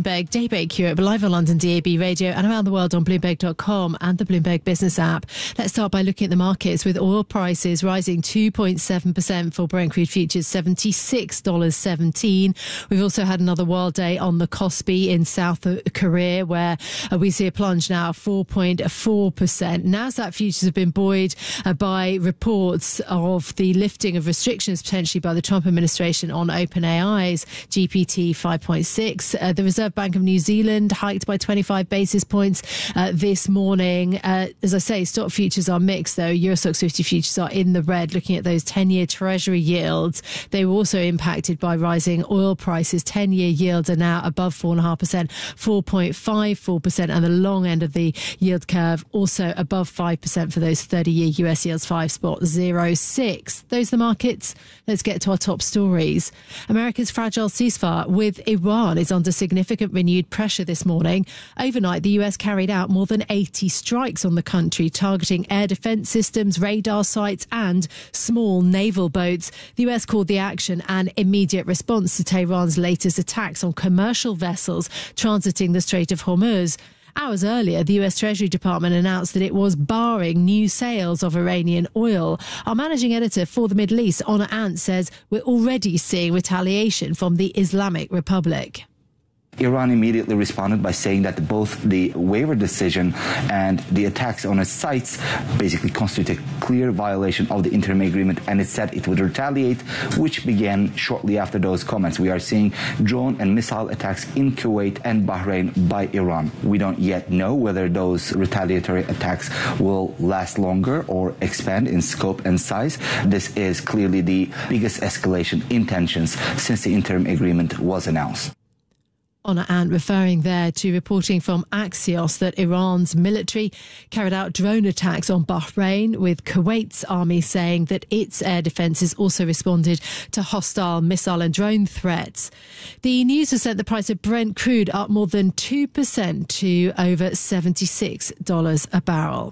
Bloomberg Daybreak Europe, live on London DAB Radio and around the world on Bloomberg.com and the Bloomberg Business app. Let's start by looking at the markets, with oil prices rising 2.7% for Brent crude futures, $76.17. We've also had another wild day on the Kospi in South Korea, where we see a plunge now of 4.4%. Nasdaq futures have been buoyed by reports of the lifting of restrictions potentially by the Trump administration on OpenAI's GPT 5.6. The Reserve Bank of New Zealand hiked by 25 basis points this morning. As I say, stock futures are mixed, though. Euro Stoxx 50 futures are in the red. Looking at those 10-year Treasury yields, they were also impacted by rising oil prices. 10-year yields are now above 4.5%, 4.54%, and the long end of the yield curve also above 5% for those 30-year US yields, 5.06. Those are the markets. Let's get to our top stories. America's fragile ceasefire with Iran is under significant renewed pressure this morning. Overnight, the US carried out more than 80 strikes on the country, targeting air defense systems, radar sites and small naval boats. The US called the action an immediate response to Tehran's latest attacks on commercial vessels transiting the Strait of Hormuz. Hours earlier, the US Treasury Department announced that it was barring new sales of Iranian oil. Our managing editor for the Middle East, Honor Ant, says we're already seeing retaliation from the Islamic Republic. Iran immediately responded by saying that both the waiver decision and the attacks on its sites basically constitute a clear violation of the interim agreement, and it said it would retaliate, which began shortly after those comments. We are seeing drone and missile attacks in Kuwait and Bahrain by Iran. We don't yet know whether those retaliatory attacks will last longer or expand in scope and size. This is clearly the biggest escalation in tensions since the interim agreement was announced. Honor Ant referring there to reporting from Axios that Iran's military carried out drone attacks on Bahrain, with Kuwait's army saying that its air defences also responded to hostile missile and drone threats. The news has sent the price of Brent crude up more than 2% to over $76 a barrel.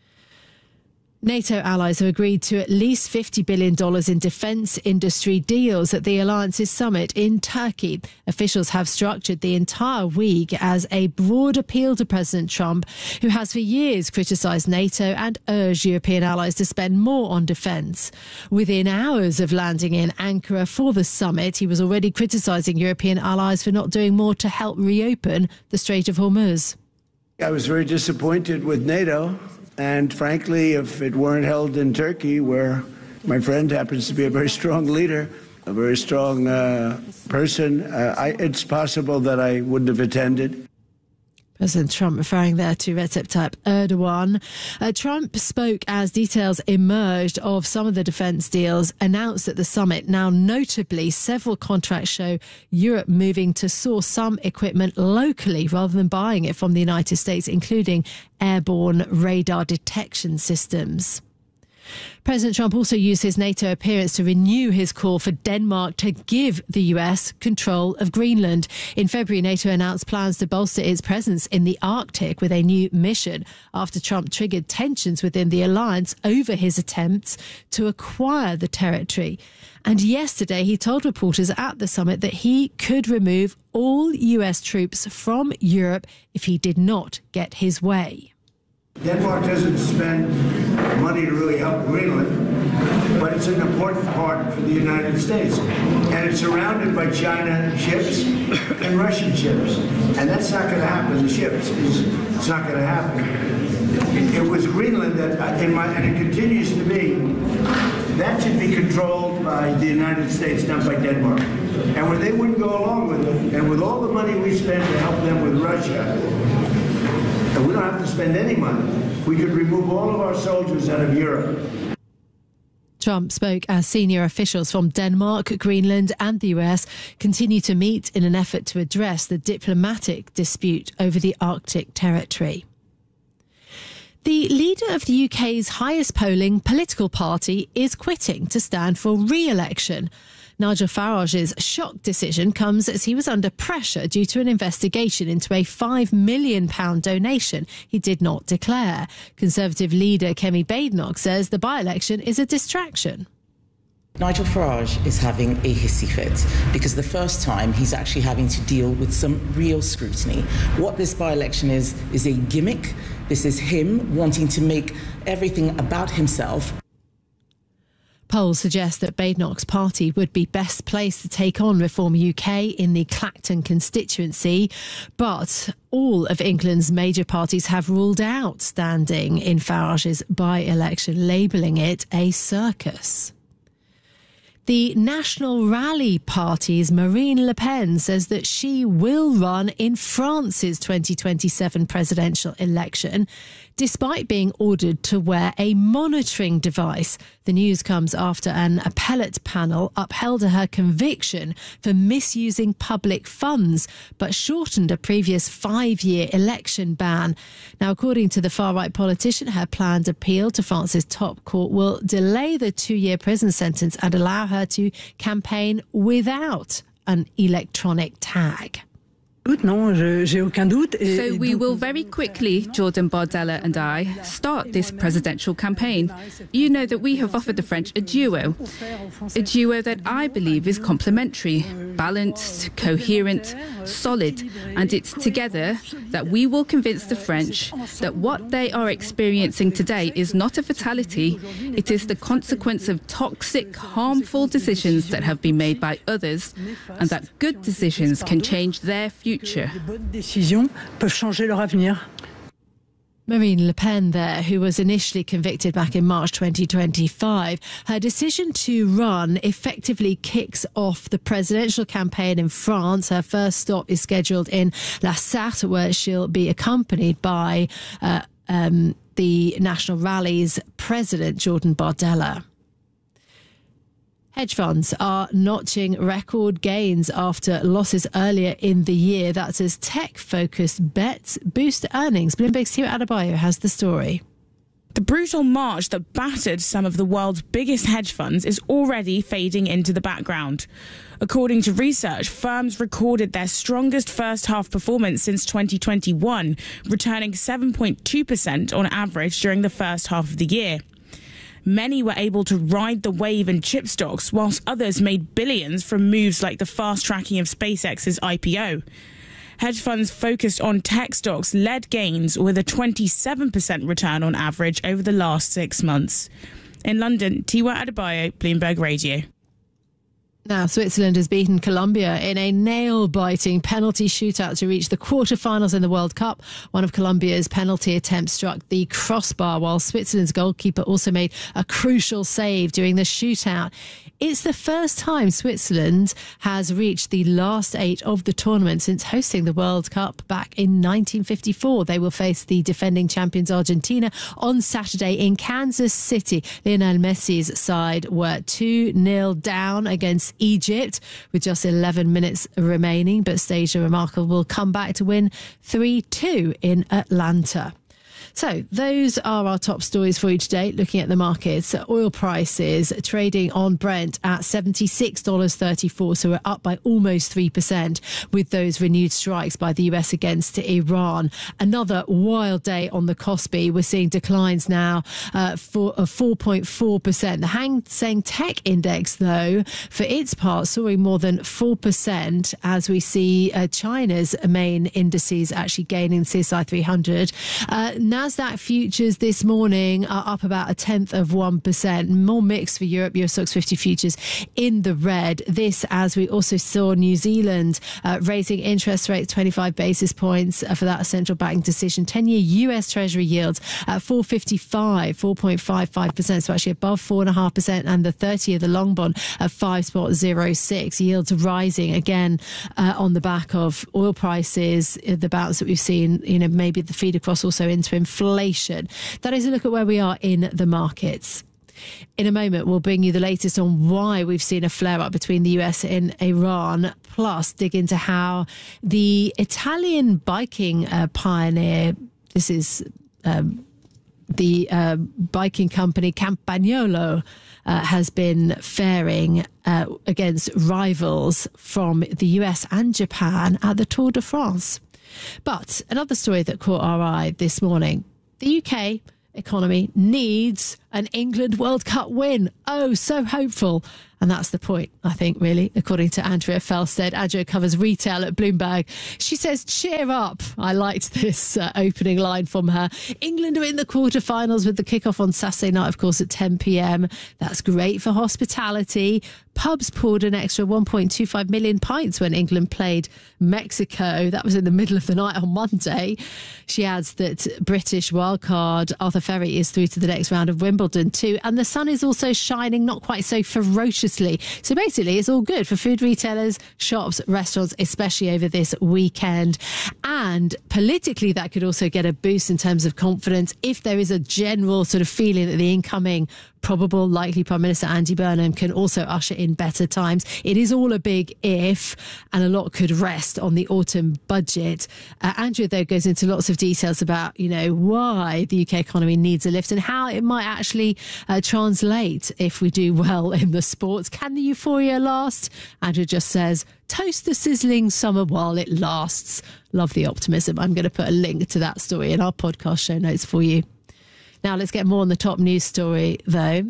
NATO allies have agreed to at least $50 billion in defence industry deals at the alliance's summit in Turkey. Officials have structured the entire week as a broad appeal to President Trump, who has for years criticised NATO and urged European allies to spend more on defence. Within hours of landing in Ankara for the summit, he was already criticising European allies for not doing more to help reopen the Strait of Hormuz. I was very disappointed with NATO. And frankly, if it weren't held in Turkey, where my friend happens to be a very strong leader, a very strong person, it's possible that I wouldn't have attended. President Trump referring there to Recep Tayyip Erdogan. Trump spoke as details emerged of some of the defence deals announced at the summit. Now, notably, several contracts show Europe moving to source some equipment locally rather than buying it from the United States, including airborne radar detection systems. President Trump also used his NATO appearance to renew his call for Denmark to give the US control of Greenland. In February, NATO announced plans to bolster its presence in the Arctic with a new mission after Trump triggered tensions within the alliance over his attempts to acquire the territory. And yesterday, he told reporters at the summit that he could remove all US troops from Europe if he did not get his way. Denmark doesn't spend money to really help Greenland, but it's an important part for the United States. And it's surrounded by China ships and Russian ships. And that's not going to happen. The ships, it's not going to happen. It was Greenland that, and it continues to be, that should be controlled by the United States, not by Denmark. And when they wouldn't go along with it, and with all the money we spend to help them with Russia, and we don't have to spend any money. We could remove all of our soldiers out of Europe. Trump spoke as senior officials from Denmark, Greenland and the US continue to meet in an effort to address the diplomatic dispute over the Arctic territory. The leader of the UK's highest polling political party is quitting to stand for re-election. Nigel Farage's shock decision comes as he was under pressure due to an investigation into a £5 million donation he did not declare. Conservative leader Kemi Badenoch says the by-election is a distraction. Nigel Farage is having a hissy fit because the first time he's actually having to deal with some real scrutiny. What this by-election is a gimmick. This is him wanting to make everything about himself. Polls suggest that Badenoch's party would be best placed to take on Reform UK in the Clacton constituency, but all of England's major parties have ruled out standing in Farage's by-election, labelling it a circus. The National Rally Party's Marine Le Pen says that she will run in France's 2027 presidential election, despite being ordered to wear a monitoring device. The news comes after an appellate panel upheld her conviction for misusing public funds, but shortened a previous 5-year election ban. Now, according to the far-right politician, her planned appeal to France's top court will delay the 2-year prison sentence and allow her to campaign without an electronic tag. So we will very quickly, Jordan Bardella and I, start this presidential campaign. You know that we have offered the French a duo that I believe is complementary, balanced, coherent, solid, and it's together that we will convince the French that what they are experiencing today is not a fatality, it is the consequence of toxic, harmful decisions that have been made by others, and that good decisions can change their future. Marine Le Pen there, who was initially convicted back in March 2025. Her decision to run effectively kicks off the presidential campaign in France. Her first stop is scheduled in La Sarthe, where she'll be accompanied by the National Rally's president, Jordan Bardella. Hedge funds are notching record gains after losses earlier in the year. That's as tech-focused bets boost earnings. Bloomberg's Stuart Adebayo has the story. The brutal march that battered some of the world's biggest hedge funds is already fading into the background. According to research, firms recorded their strongest first-half performance since 2021, returning 7.2% on average during the first half of the year. Many were able to ride the wave in chip stocks, whilst others made billions from moves like the fast-tracking of SpaceX's IPO. Hedge funds focused on tech stocks led gains with a 27% return on average over the last 6 months. In London, Tiwa Adebayo, Bloomberg Radio. Now, Switzerland has beaten Colombia in a nail-biting penalty shootout to reach the quarterfinals in the World Cup. One of Colombia's penalty attempts struck the crossbar, while Switzerland's goalkeeper also made a crucial save during the shootout. It's the first time Switzerland has reached the last 8 of the tournament since hosting the World Cup back in 1954. They will face the defending champions Argentina on Saturday in Kansas City. Lionel Messi's side were 2-0 down against Egypt with just 11 minutes remaining, but staged a remarkable comeback to win 3-2 in Atlanta. So those are our top stories for you today. Looking at the markets, oil prices trading on Brent at $76.34. So we're up by almost 3% with those renewed strikes by the US against Iran. Another wild day on the Kospi. We're seeing declines now for 4.4%. The Hang Seng Tech Index, though, for its part, soaring more than 4% as we see China's main indices actually gaining, CSI 300. Nasdaq futures this morning are up about 0.1%. More mixed for Europe. Euro Stoxx 50 futures in the red. This, as we also saw New Zealand raising interest rates 25 basis points for that central bank decision. 10-year US Treasury yields at 4.55%, so actually above 4.5%, and the 30-year, the long bond, at 5.06. Yields rising again on the back of oil prices, the bounce that we've seen, maybe the feed across also into inflation. That is a look at where we are in the markets. In a moment, we'll bring you the latest on why we've seen a flare-up between the US and Iran, plus dig into how the Italian biking pioneer, this is the biking company Campagnolo, has been faring against rivals from the US and Japan at the Tour de France. But another story that caught our eye this morning, the UK economy needs an England World Cup win. Oh, so hopeful. And that's the point, I think, really, according to Andrea Felstead. Andrea covers retail at Bloomberg. She says, cheer up. I liked this opening line from her. England are in the quarterfinals with the kickoff on Saturday night, of course, at 10 p.m. That's great for hospitality. Pubs poured an extra 1.25 million pints when England played Mexico. That was in the middle of the night on Monday. She adds that British wildcard Arthur Ferry is through to the next round of Wimbledon too. And the sun is also shining, not quite so ferociously. So basically, it's all good for food retailers, shops, restaurants, especially over this weekend. And politically, that could also get a boost in terms of confidence if there is a general sort of feeling that the incoming probable likely Prime Minister Andy Burnham can also usher in better times. It is all a big if, and a lot could rest on the autumn budget. Andrea, though, goes into lots of details about, why the UK economy needs a lift and how it might actually translate if we do well in the sports. Can the euphoria last? Andrea just says, toast the sizzling summer while it lasts. Love the optimism. I'm going to put a link to that story in our podcast show notes for you. Now, let's get more on the top news story, though,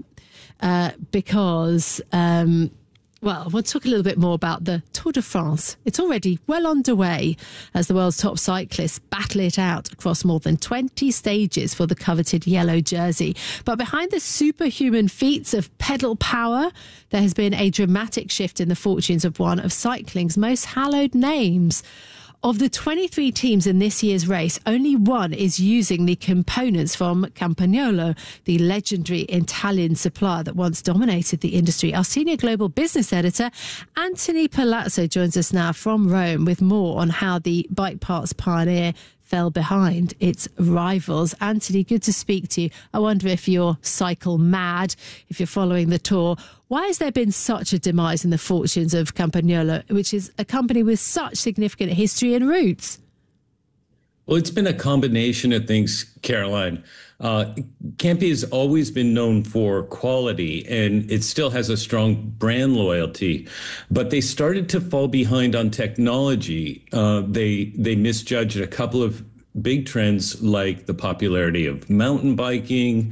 because, we'll talk a little bit more about the Tour de France. It's already well underway as the world's top cyclists battle it out across more than 20 stages for the coveted yellow jersey. But behind the superhuman feats of pedal power, there has been a dramatic shift in the fortunes of one of cycling's most hallowed names. Of the 23 teams in this year's race, only one is using the components from Campagnolo, the legendary Italian supplier that once dominated the industry. Our senior global business editor, Anthony Palazzo, joins us now from Rome with more on how the bike parts pioneer fell behind its rivals. Anthony, good to speak to you. I wonder if you're cycle mad, if you're following the Tour. Why has there been such a demise in the fortunes of Campagnolo, which is a company with such significant history and roots? Well, it's been a combination of things, Caroline. Campy has always been known for quality, and it still has a strong brand loyalty. But they started to fall behind on technology. They misjudged a couple of big trends, like the popularity of mountain biking,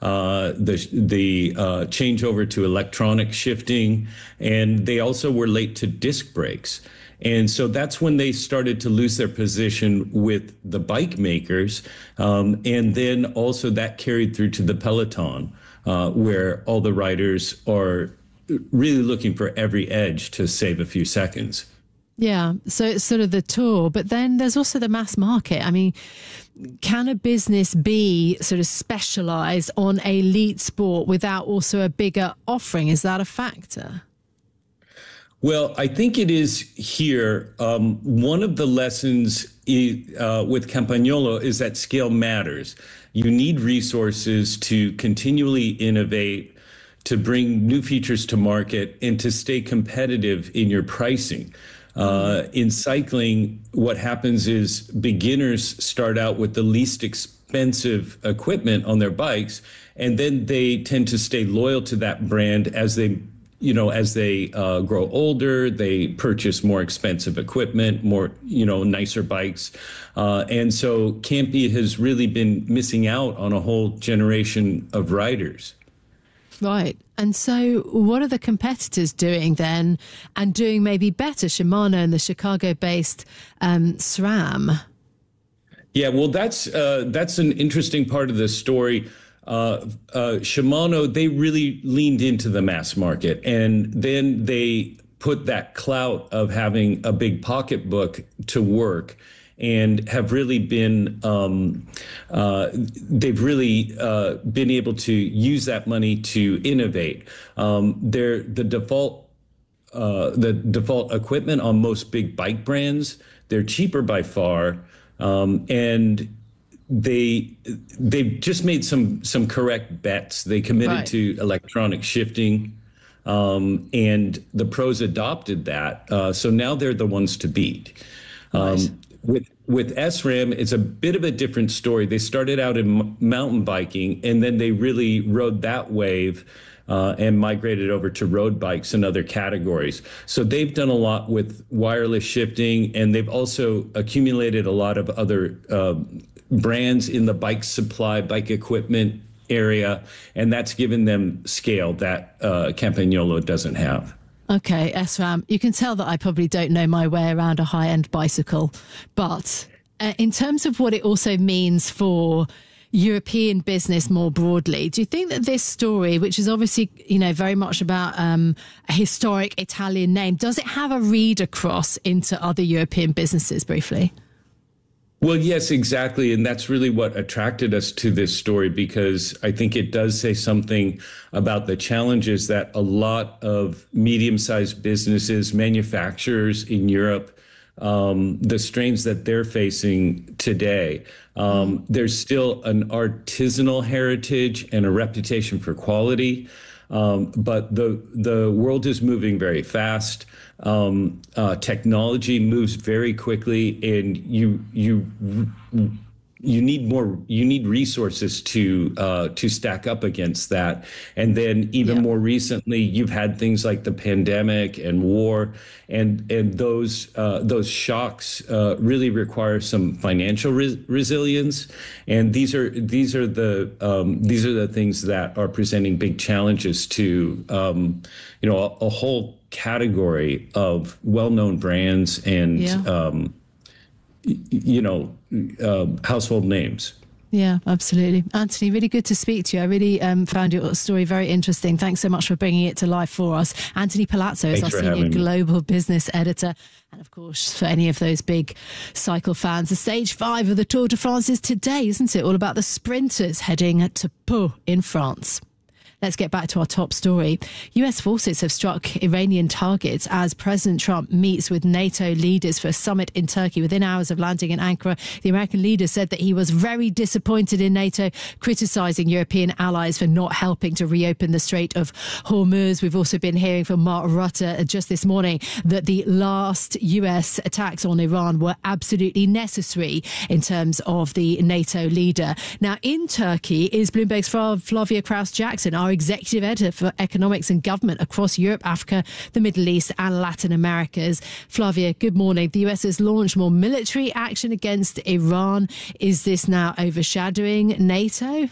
the changeover to electronic shifting, and they also were late to disc brakes. And so that's when they started to lose their position with the bike makers. And then also that carried through to the peloton, where all the riders are really looking for every edge to save a few seconds. Yeah, so it's sort of the Tour, but then there's also the mass market. I mean, can a business be sort of specialised on elite sport without also a bigger offering? Is that a factor? Well, I think it is here. One of the lessons with Campagnolo is that scale matters. You need resources to continually innovate, to bring new features to market, and to stay competitive in your pricing. In cycling, what happens is beginners start out with the least expensive equipment on their bikes, and then they tend to stay loyal to that brand as they grow older. They purchase more expensive equipment, more, nicer bikes. And so Campy has really been missing out on a whole generation of riders. Right. And so what are the competitors doing then, and doing maybe better? Shimano and the Chicago-based SRAM. Yeah, well, that's an interesting part of the story. Shimano, they really leaned into the mass market, and then they put that clout of having a big pocketbook to work, and have really been they've really been able to use that money to innovate. They're the default equipment on most big bike brands. They're cheaper by far, and they've just made some correct bets. They committed to electronic shifting, and the pros adopted that. So now they're the ones to beat. With SRAM, it's a bit of a different story. They started out in mountain biking, and then they really rode that wave and migrated over to road bikes and other categories. So they've done a lot with wireless shifting, and they've also accumulated a lot of other brands in the bike supply, bike equipment area, and that's given them scale that Campagnolo doesn't have. Okay, Esram, you can tell that I probably don't know my way around a high-end bicycle, but in terms of what it also means for European business more broadly, do you think that this story, which is obviously, very much about a historic Italian name, does it have a read across into other European businesses briefly? Well, yes, exactly. And that's really what attracted us to this story, because I think it does say something about the challenges that a lot of medium-sized businesses, manufacturers in Europe, the strains that they're facing today. There's still an artisanal heritage and a reputation for quality, but the world is moving very fast. Technology moves very quickly, and you need resources to stack up against that. And then even more recently, you've had things like the pandemic and war, and those shocks really require some financial resilience. And these are the things that are presenting big challenges to a whole category of well-known brands and household names. Yeah, absolutely. Anthony, really good to speak to you. I really found your story very interesting. Thanks so much for bringing it to life for us. Anthony Palazzo is our senior global business editor. And of course, for any of those big cycle fans, the stage 5 of the Tour de France is today, isn't it? All about the sprinters heading to Pau in France. Let's get back to our top story. US forces have struck Iranian targets as President Trump meets with NATO leaders for a summit in Turkey. Within hours of landing in Ankara, the American leader said that he was very disappointed in NATO, criticising European allies for not helping to reopen the Strait of Hormuz. We've also been hearing from Mark Rutte just this morning that the last US attacks on Iran were absolutely necessary in terms of the NATO leader. Now, in Turkey is Bloomberg's Flavia Kraus-Jackson, our executive editor for economics and government across Europe, Africa, the Middle East and Latin Americas. Flavia, good morning. The US has launched more military action against Iran. Is this now overshadowing NATO?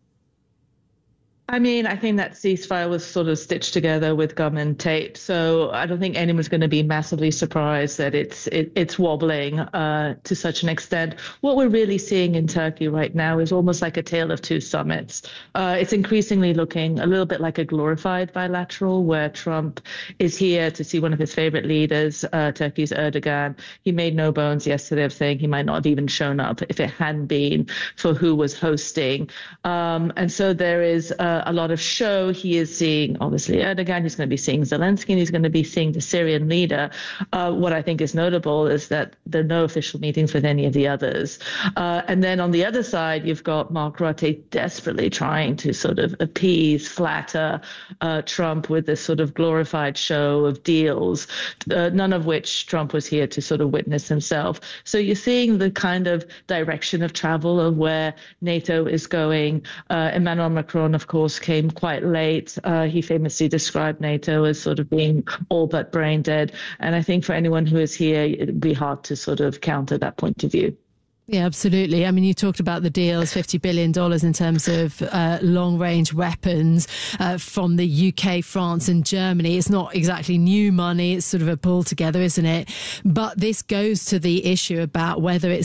I mean, I think that ceasefire was sort of stitched together with government tape, so I don't think anyone's going to be massively surprised that it's wobbling to such an extent. What we're really seeing in Turkey right now is almost like a tale of two summits. It's increasingly looking a little bit like a glorified bilateral, where Trump is here to see one of his favorite leaders, Turkey's Erdogan. He made no bones yesterday of saying he might not have even shown up if it hadn't been for who was hosting. And so there is a lot of show. He is seeing, obviously, Erdogan. He's going to be seeing Zelensky, and he's going to be seeing the Syrian leader. What I think is notable is that there are no official meetings with any of the others. And then on the other side, you've got Mark Rutte desperately trying to sort of appease, flatter Trump with this sort of glorified show of deals, none of which Trump was here to sort of witness himself. So you're seeing the kind of direction of travel of where NATO is going. Emmanuel Macron, of course, came quite late. He famously described NATO as sort of being all but brain dead. And I think for anyone who is here, it'd be hard to sort of counter that point of view. Yeah, absolutely. I mean, you talked about the deals, $50 billion in terms of long-range weapons from the UK, France and Germany. It's not exactly new money. It's sort of a pull together, isn't it? But this goes to the issue about whether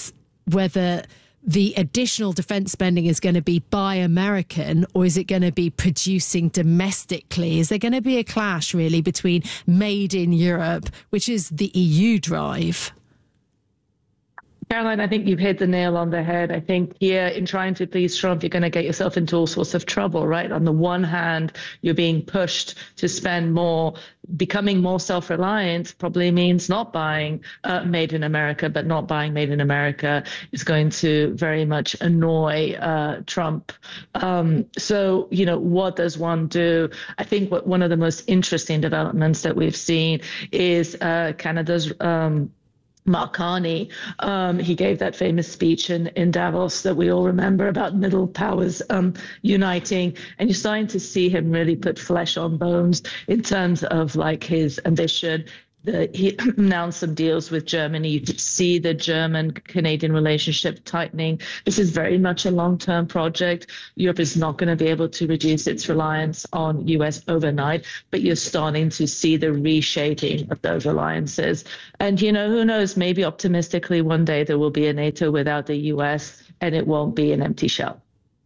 the additional defence spending is going to be buy American, or is it going to be producing domestically? Is there going to be a clash really between made in Europe, which is the EU drive? Caroline, I think you've hit the nail on the head. I think here, in trying to please Trump, you're going to get yourself into all sorts of trouble, right? On the one hand, you're being pushed to spend more. Becoming more self-reliant probably means not buying made in America, but not buying made in America is going to very much annoy Trump. So, what does one do? I think one of the most interesting developments that we've seen is Canada's Mark Carney. He gave that famous speech in Davos that we all remember about middle powers uniting, and you're starting to see him really put flesh on bones in terms of like his ambition. He announced some deals with Germany. You could see the German-Canadian relationship tightening. This is very much a long-term project. Europe is not going to be able to reduce its reliance on US overnight, but you're starting to see the reshaping of those alliances. And, who knows, maybe optimistically one day there will be a NATO without the US and it won't be an empty shell.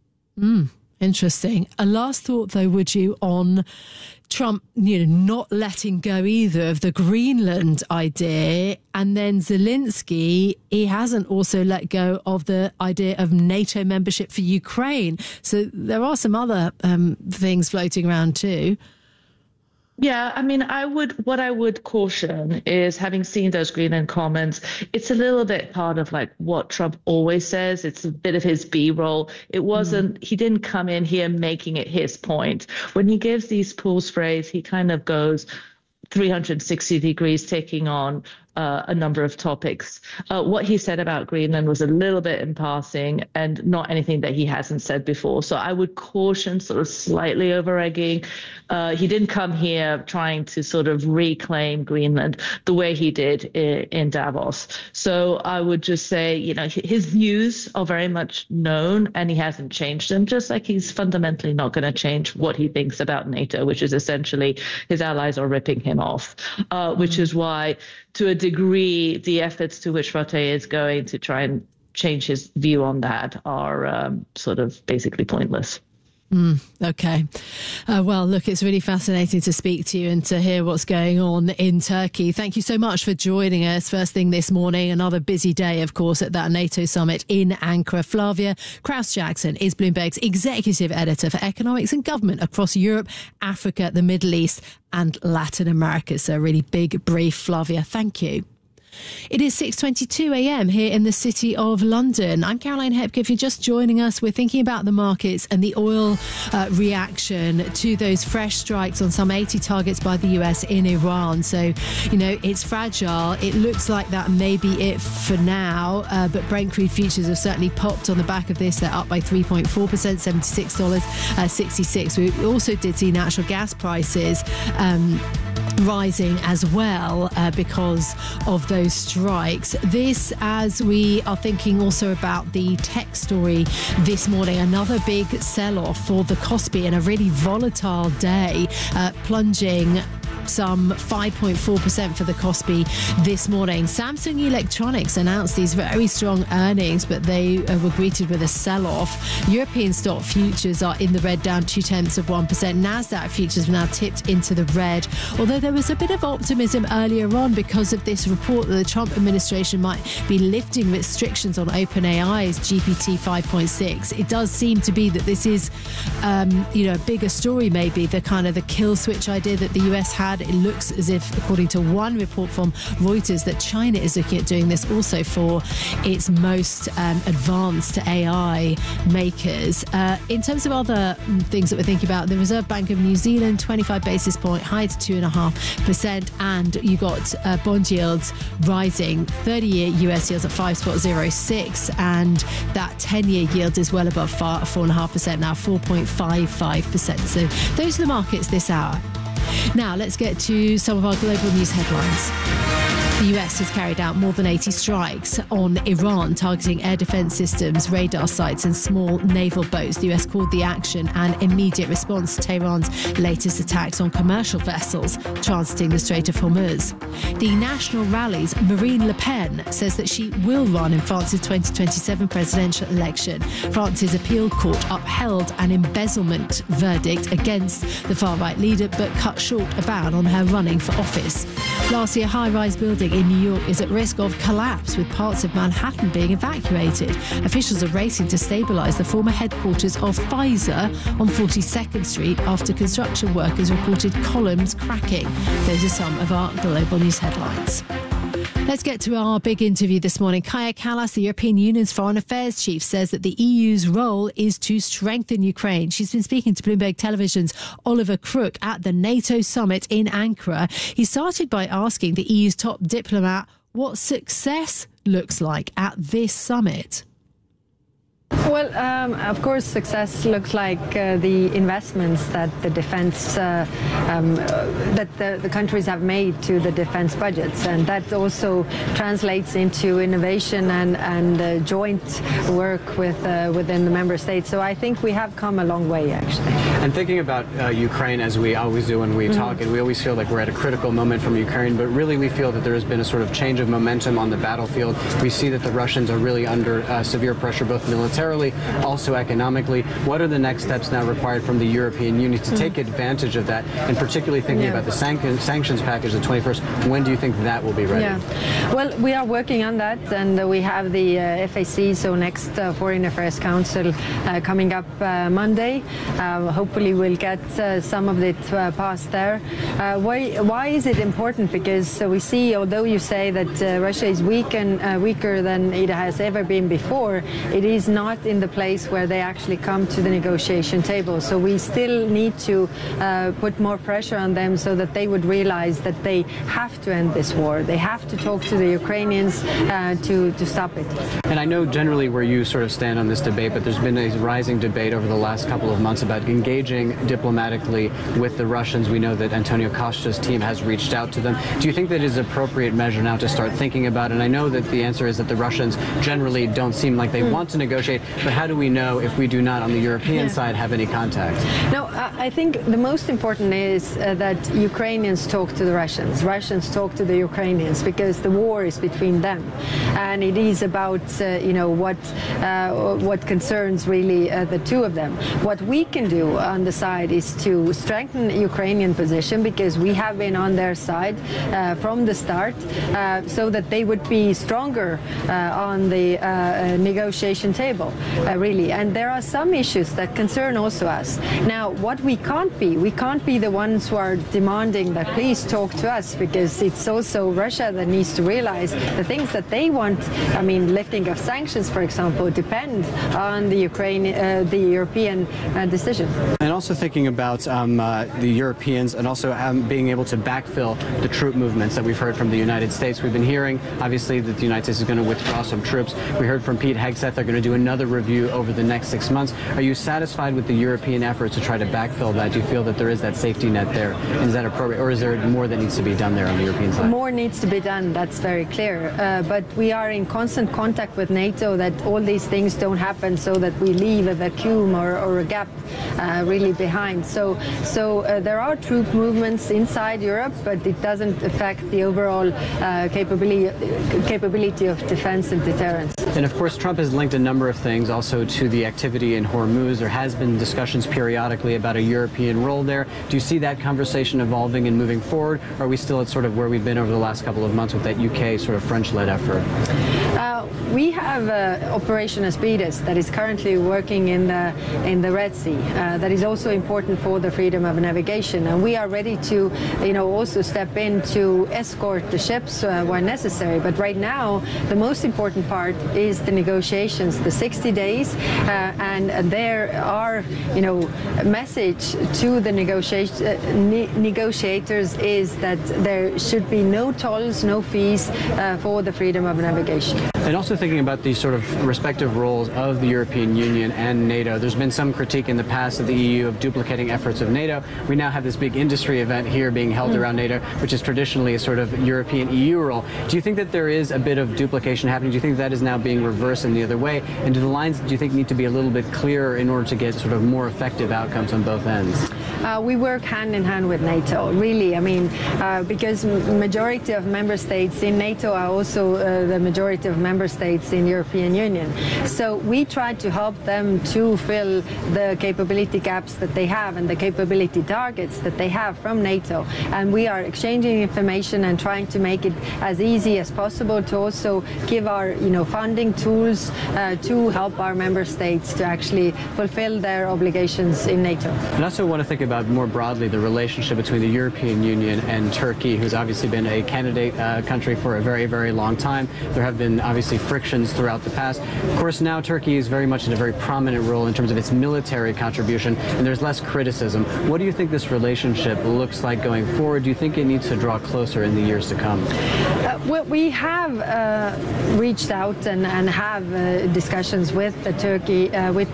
Interesting. A last thought, though, would you, on Trump, not letting go either of the Greenland idea, and then Zelensky, he hasn't also let go of the idea of NATO membership for Ukraine. So there are some other things floating around too. Yeah, I mean, what I would caution is, having seen those Greenland comments, it's a little bit part of like what Trump always says. It's a bit of his B-roll. It wasn't, he didn't come in here making it his point. When he gives these pool sprays, he kind of goes 360 degrees, taking on a number of topics. What he said about Greenland was a little bit in passing and not anything that he hasn't said before. So I would caution sort of slightly over-egging. He didn't come here trying to sort of reclaim Greenland the way he did in Davos. So I would just say, his views are very much known and he hasn't changed them, just like he's fundamentally not going to change what he thinks about NATO, which is essentially his allies are ripping him off, which is why, to a degree, the efforts to which Rutte is going to try and change his view on that are sort of basically pointless. Okay. Well, look, it's really fascinating to speak to you and to hear what's going on in Turkey. Thank you so much for joining us first thing this morning. Another busy day, of course, at that NATO summit in Ankara. Flavia Kraus-Jackson is Bloomberg's executive editor for economics and government across Europe, Africa, the Middle East and Latin America. So a really big brief, Flavia. Thank you. It is 6:22 a.m. here in the city of London. I'm Caroline Hepke. If you're just joining us, we're thinking about the markets and the oil reaction to those fresh strikes on some 80 targets by the US in Iran. So, it's fragile. It looks like that may be it for now. But Brent crude futures have certainly popped on the back of this. They're up by 3.4%, $76.66. We also did see natural gas prices rising as well because of those strikes. This, as we are thinking also about the tech story this morning, another big sell-off for the Kospi in a really volatile day, plunging some 5.4% for the Kospi this morning. Samsung Electronics announced these very strong earnings, but they were greeted with a sell-off. European stock futures are in the red, down 0.2%. Nasdaq futures are now tipped into the red, although there was a bit of optimism earlier on because of this report that the Trump administration might be lifting restrictions on OpenAI's GPT 5.6. It does seem to be that this is a bigger story, maybe the kind of the kill switch idea that the US had. It looks as if, according to one report from Reuters, that China is looking at doing this also for its most advanced AI makers. In terms of other things that we're thinking about, the Reserve Bank of New Zealand, 25 basis point high to 2.5%, and you got bond yields rising. 30-year US yields at 5.06, and that 10-year yield is well above 4.5% now, 4.55%. So those are the markets this hour. Now, let's get to some of our global news headlines. The US has carried out more than 80 strikes on Iran, targeting air defense systems, radar sites and small naval boats. The US called the action an immediate response to Tehran's latest attacks on commercial vessels transiting the Strait of Hormuz. The National Rally's Marine Le Pen says that she will run in France's 2027 presidential election. France's appeal court upheld an embezzlement verdict against the far-right leader, but cut short a ban on her running for office. Last year, a high-rise building in New York is at risk of collapse, with parts of Manhattan being evacuated. Officials are racing to stabilise the former headquarters of Pfizer on 42nd Street after construction workers reported columns cracking. Those are some of our global news headlines. Let's get to our big interview this morning. Kaja Kallas, the European Union's foreign affairs chief, says that the EU's role is to strengthen Ukraine. She's been speaking to Bloomberg Television's Oliver Crook at the NATO summit in Ankara. He started by asking the EU's top diplomat what success looks like at this summit. Well, of course, success looks like the investments that the defense, that the countries have made to the defense budgets, and that also translates into innovation and joint work within the member states. So I think we have come a long way, actually. And thinking about Ukraine, as we always do when we talk, and we always feel like we're at a critical moment from Ukraine, but really we feel that there has been a sort of change of momentum on the battlefield. We see that the Russians are really under severe pressure, both militarily, also economically. What are the next steps now required from the European Union to take advantage of that, and particularly thinking about the sanctions package, the 21st, when do you think that will be ready? Yeah. Well, we are working on that, and we have the FAC, so next Foreign Affairs Council, coming up Monday. Hopefully we'll get some of it passed there. Why is it important? Because we see, although you say that Russia is weak and weaker than it has ever been before, it is not in the place where they actually come to the negotiation table. So we still need to put more pressure on them so that they would realize that they have to end this war. They have to talk to the Ukrainians to stop it. And I know generally where you sort of stand on this debate, but there's been a rising debate over the last couple of months about engaging diplomatically with the Russians. We know that Antonio Costa's team has reached out to them. Do you think that is an appropriate measure now to start thinking about? And I know that the answer is that the Russians generally don't seem like they want to negotiate, but how do we know if we do not on the European side have any contact? No, I think the most important is that Ukrainians talk to the Russians. Russians talk to the Ukrainians, because the war is between them, and it is about what concerns really the two of them. What we can do on the side is to strengthen the Ukrainian position, because we have been on their side from the start, so that they would be stronger on the negotiation table, really. And there are some issues that concern also us. Now, what we can't be the ones who are demanding that please talk to us, because it's also Russia that needs to realize the things that they want. I mean, lifting of sanctions, for example, depend on the European decision. And also thinking about the Europeans, and also being able to backfill the troop movements that we've heard from the United States. We've been hearing, obviously, that the United States is going to withdraw some troops. We heard from Pete Hegseth they're going to do another review over the next 6 months. Are you satisfied with the European efforts to try to backfill that? Do you feel that there is that safety net there? Is that appropriate, or is there more that needs to be done there on the European side? More needs to be done, that's very clear. But we are in constant contact with NATO that all these things don't happen, so that we leave a vacuum or a gap really behind. So there are troop movements inside Europe, but it doesn't affect the overall capability of defense and deterrence. And of course, Trump has linked a number of things also to the activity in Hormuz. There has been discussions periodically about a European role there. Do you see that conversation evolving and moving forward? Or are we still at sort of where we've been over the last couple of months with that UK sort of French-led effort? We have Operation Aspides that is currently working in the Red Sea. That is also important for the freedom of navigation, and we are ready to, also step in to escort the ships when necessary. But right now, the most important part is the negotiations, the 60 days, and there are, a message to the negotiators is that there should be no tolls, no fees for the freedom of navigation. And also thinking about the sort of respective roles of the European Union and NATO, there's been some critique in the past of the EU of duplicating efforts of NATO. We now have this big industry event here being held around NATO, which is traditionally a sort of European EU role. Do you think that there is a bit of duplication happening? Do you think that is now being reversed in the other way? And do the lines, do you think, need to be a little bit clearer in order to get sort of more effective outcomes on both ends? We work hand in hand with NATO, really. I mean, because majority of member states in NATO are also the majority of member states in European Union. So we try to help them to fill the capability gaps that they have and the capability targets that they have from NATO. And we are exchanging information and trying to make it as easy as possible to also give our, funding tools to help our member states to actually fulfill their obligations in NATO. And I also want to think about more broadly the relationship between the European Union and Turkey, who's obviously been a candidate country for a very, very long time. There have been obviously frictions throughout the past. Of course, now Turkey is very much in a very prominent role in terms of its military contribution, and there's less criticism. What do you think this relationship looks like going forward? Do you think it needs to draw closer in the years to come? Well, we have reached out and have discussions with Turkey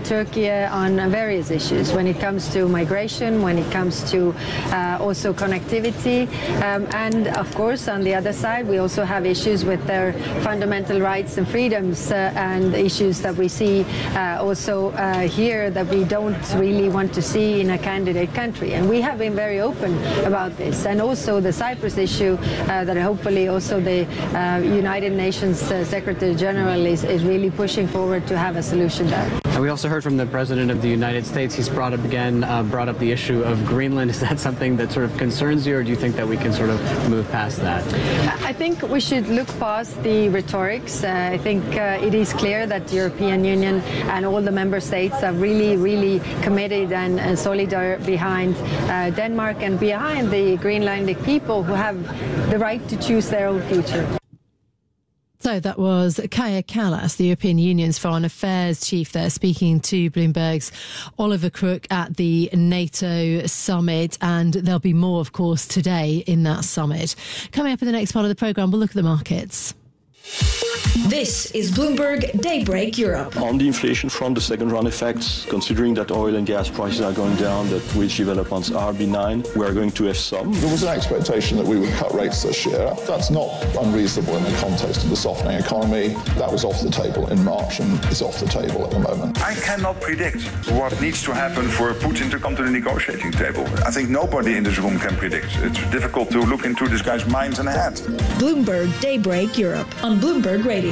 on various issues when it comes to migration, when it comes to also connectivity, and of course on the other side we also have issues with their fundamental rights and freedoms and issues that we see also here that we don't really want to see in a candidate country, and we have been very open about this, and also the Cyprus issue that hopefully also the United Nations Secretary General is really pushing forward to have a solution there. And we also heard from the President of the United States. He's brought up the issue of Greenland. Is that something that sort of concerns you, or do you think that we can sort of move past that? I think we should look past the rhetorics. I think it is clear that the European Union and all the member states are really, really committed and solidar behind Denmark and behind the Greenlandic people who have the right to choose their own future. So that was Kaja Kallas, the European Union's Foreign Affairs Chief there, speaking to Bloomberg's Oliver Crook at the NATO summit. And there'll be more, of course, today in that summit. Coming up in the next part of the programme, we'll look at the markets. This is Bloomberg Daybreak Europe. On the inflation front, the second round effects, considering that oil and gas prices are going down, that wage developments are benign, we are going to have some. There was an expectation that we would cut rates this year. That's not unreasonable in the context of the softening economy. That was off the table in March and is off the table at the moment. I cannot predict what needs to happen for Putin to come to the negotiating table. I think nobody in this room can predict. It's difficult to look into this guy's mind and head. Bloomberg Daybreak Europe on Bloomberg Radio.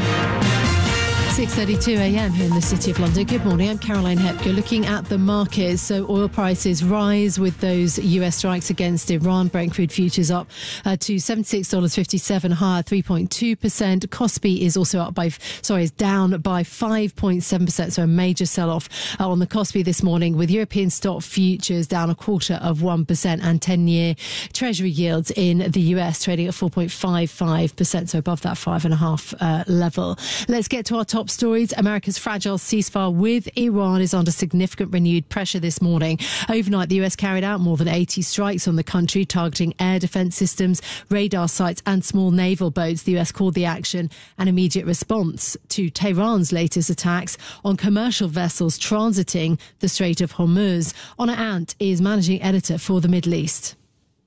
6:32 a.m. here in the City of London. Good morning, I'm Caroline Hepker. Looking at the markets, so oil prices rise with those US strikes against Iran. Brent crude futures up to $76.57, higher 3.2%. Kospi is also is down by 5.7%, so a major sell-off on the Kospi this morning, with European stock futures down 0.25% and 10-year Treasury yields in the US trading at 4.55%, so above that 5.5 level. Let's get to our top stories. America's fragile ceasefire with Iran is under significant renewed pressure this morning. Overnight, the US carried out more than 80 strikes on the country, targeting air defense systems, radar sites and small naval boats. The US called the action an immediate response to Tehran's latest attacks on commercial vessels transiting the Strait of Hormuz. Honor Ant is managing editor for the Middle East.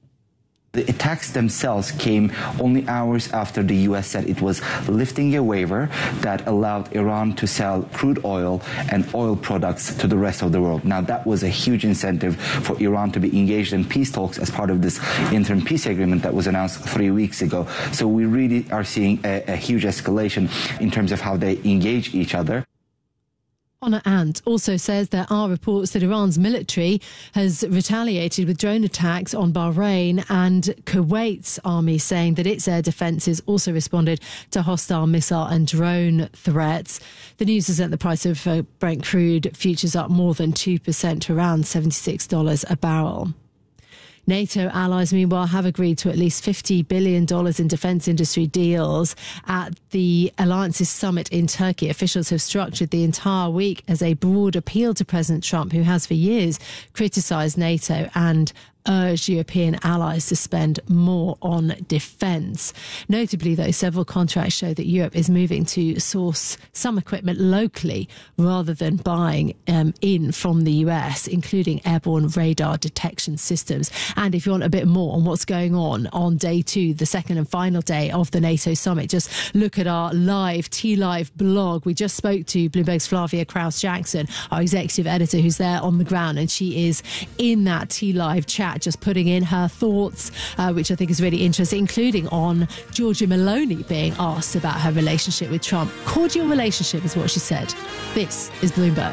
The attacks themselves came only hours after the U.S. said it was lifting a waiver that allowed Iran to sell crude oil and oil products to the rest of the world. Now, that was a huge incentive for Iran to be engaged in peace talks as part of this interim peace agreement that was announced 3 weeks ago. So we really are seeing a huge escalation in terms of how they engage each other. Honor Ant also says there are reports that Iran's military has retaliated with drone attacks on Bahrain, and Kuwait's army saying that its air defences also responded to hostile missile and drone threats. The news has sent the price of Brent crude futures up more than 2% to around $76 a barrel. NATO allies, meanwhile, have agreed to at least $50 billion in defence industry deals at the alliance's summit in Turkey. Officials have structured the entire week as a broad appeal to President Trump, who has for years criticised NATO and urged European allies to spend more on defence. Notably, though, several contracts show that Europe is moving to source some equipment locally rather than buying in from the US, including airborne radar detection systems. And if you want a bit more on what's going on day two, the second and final day of the NATO summit, just look at our T-Live blog. We just spoke to Bloomberg's Flavia Kraus-Jackson, our executive editor, who's there on the ground, and she is in that T-Live chat, just putting in her thoughts, which I think is really interesting, including on Giorgia Meloni being asked about her relationship with Trump. Cordial relationship is what she said. This is Bloomberg.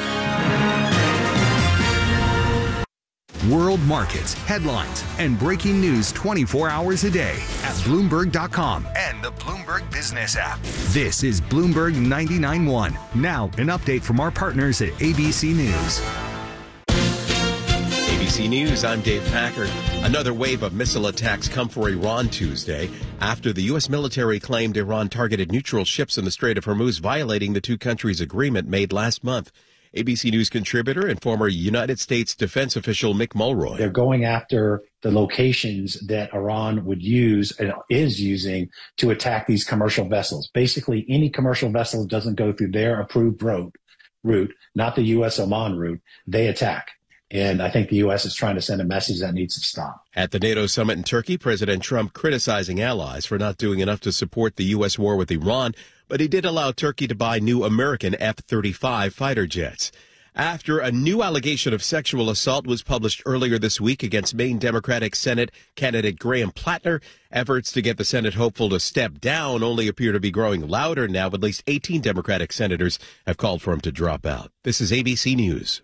World markets, headlines, and breaking news 24 hours a day at Bloomberg.com and the Bloomberg Business app. This is Bloomberg 99.1. Now, an update from our partners at ABC News. ABC News, I'm Dave Packard. Another wave of missile attacks come for Iran Tuesday after the U.S. military claimed Iran targeted neutral ships in the Strait of Hormuz, violating the two countries' agreement made last month. ABC News contributor and former United States defense official Mick Mulroy. They're going after the locations that Iran would use and is using to attack these commercial vessels. Basically, any commercial vessel that doesn't go through their approved route, not the U.S. Oman route, they attack. And I think the U.S. is trying to send a message that needs to stop. At the NATO summit in Turkey, President Trump criticizing allies for not doing enough to support the U.S. war with Iran, but he did allow Turkey to buy new American F-35 fighter jets. After a new allegation of sexual assault was published earlier this week against Maine Democratic Senate candidate Graham Plattner, efforts to get the Senate hopeful to step down only appear to be growing louder now. At least 18 Democratic senators have called for him to drop out. This is ABC News.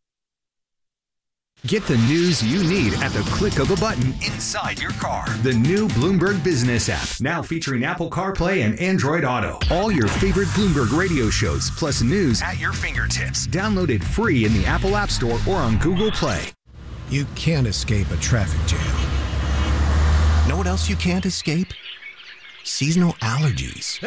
Get the news you need at the click of a button inside your car. The new Bloomberg Business app, now featuring Apple CarPlay and Android Auto. All your favorite Bloomberg radio shows, plus news at your fingertips. Download it free in the Apple App Store or on Google Play. You can't escape a traffic jam. Know what else you can't escape? Seasonal allergies.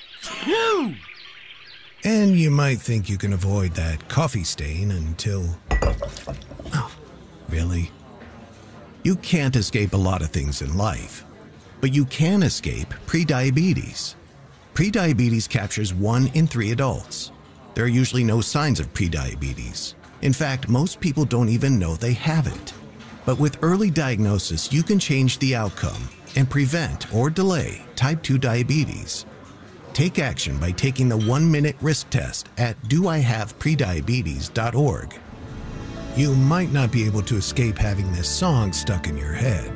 And you might think you can avoid that coffee stain until... Oh. Really? You can't escape a lot of things in life, but you can escape prediabetes. Prediabetes captures 1 in 3 adults. There are usually no signs of prediabetes. In fact, most people don't even know they have it. But with early diagnosis, you can change the outcome and prevent or delay type 2 diabetes. Take action by taking the 1-minute risk test at doihaveprediabetes.org. You might not be able to escape having this song stuck in your head,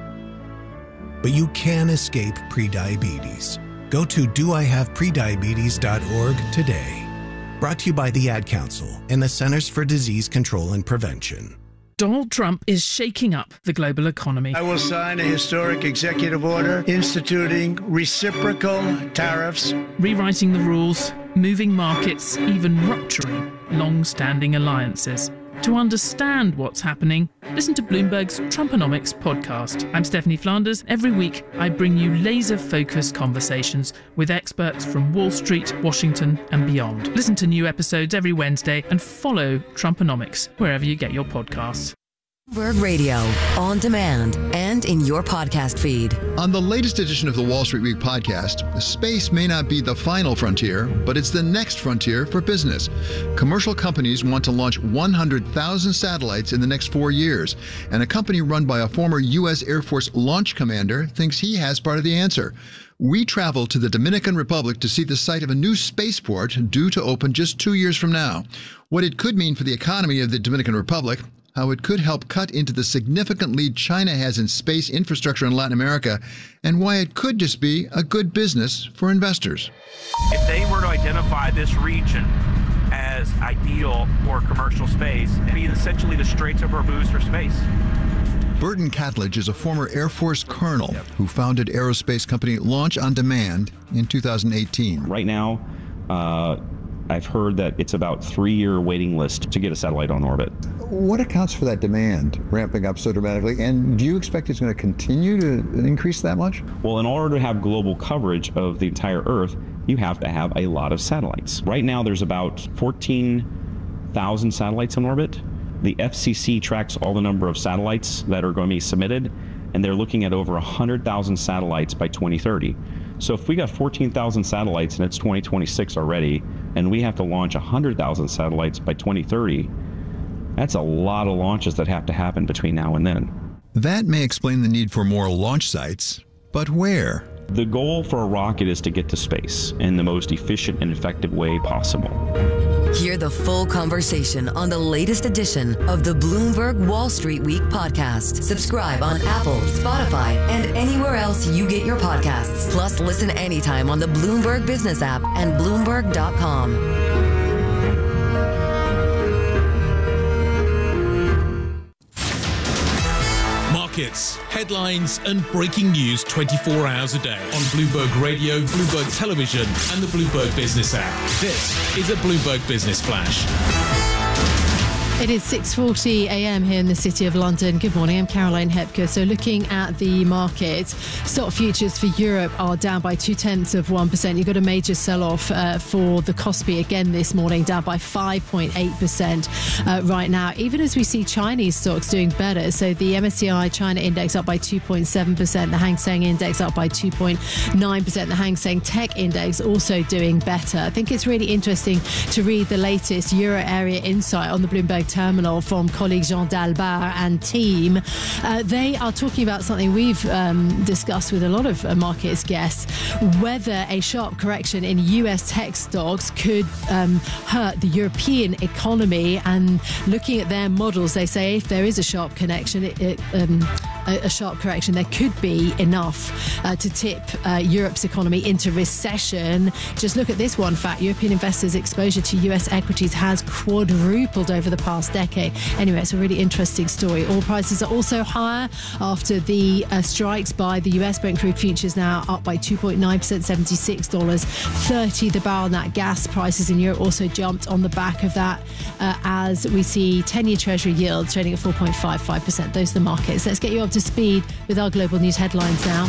but you can escape prediabetes. Go to doihaveprediabetes.org today. Brought to you by the Ad Council and the Centers for Disease Control and Prevention. Donald Trump is shaking up the global economy. I will sign a historic executive order instituting reciprocal tariffs, rewriting the rules, moving markets, even rupturing long-standing alliances. To understand what's happening, listen to Bloomberg's Trumponomics podcast. I'm Stephanie Flanders. Every week, I bring you laser-focused conversations with experts from Wall Street, Washington, and beyond. Listen to new episodes every Wednesday and follow Trumponomics wherever you get your podcasts. Bloomberg Radio, on demand, and in your podcast feed. On the latest edition of the Wall Street Week podcast, space may not be the final frontier, but it's the next frontier for business. Commercial companies want to launch 100,000 satellites in the next 4 years, and a company run by a former U.S. Air Force launch commander thinks he has part of the answer. We travel to the Dominican Republic to see the site of a new spaceport due to open just 2 years from now. What it could mean for the economy of the Dominican Republic, how it could help cut into the significant lead China has in space infrastructure in Latin America, and why it could just be a good business for investors. If they were to identify this region as ideal for commercial space, it'd be essentially the Straits of Hormuz for space. Burton Catledge is a former Air Force colonel who founded aerospace company Launch on Demand in 2018. Right now, I've heard that it's about 3-year waiting list to get a satellite on orbit. What accounts for that demand ramping up so dramatically? And do you expect it's going to continue to increase that much? Well, in order to have global coverage of the entire Earth, you have to have a lot of satellites. Right now, there's about 14,000 satellites on orbit. The FCC tracks all the number of satellites that are going to be submitted, and they're looking at over 100,000 satellites by 2030. So if we got 14,000 satellites and it's 2026 already, and we have to launch 100,000 satellites by 2030, that's a lot of launches that have to happen between now and then. That may explain the need for more launch sites, but where? The goal for a rocket is to get to space in the most efficient and effective way possible. Hear the full conversation on the latest edition of the Bloomberg Wall Street Week podcast. Subscribe on Apple, Spotify, and anywhere else you get your podcasts. Plus, listen anytime on the Bloomberg Business app and Bloomberg.com. Markets, headlines, and breaking news 24 hours a day on Bloomberg Radio, Bloomberg Television, and the Bloomberg Business app. This is a Bloomberg Business Flash. It is 6:40 a.m. here in the City of London. Good morning, I'm Caroline Hepker. So looking at the markets, stock futures for Europe are down by 0.2%. You've got a major sell-off for the Kospi again this morning, down by 5.8% right now, even as we see Chinese stocks doing better. So the MSCI China Index up by 2.7%, the Hang Seng Index up by 2.9%, the Hang Seng Tech Index also doing better. I think it's really interesting to read the latest Euro area insight on the Bloomberg terminal from colleague Jean Dalbar and team. They are talking about something we've discussed with a lot of markets guests, whether a sharp correction in US tech stocks could hurt the European economy. And looking at their models, they say if there is a sharp connection, a sharp correction, there could be enough to tip Europe's economy into recession. Just look at this one fact. European investors' exposure to US equities has quadrupled over the past decade. Anyway, it's a really interesting story. Oil prices are also higher after the strikes by the US. Brent crude futures now up by 2.9%, $76.30 the barrel. Nat gas prices in Europe also jumped on the back of that as we see 10-year Treasury yields trading at 4.55%. Those are the markets. Let's get you up to speed with our global news headlines now.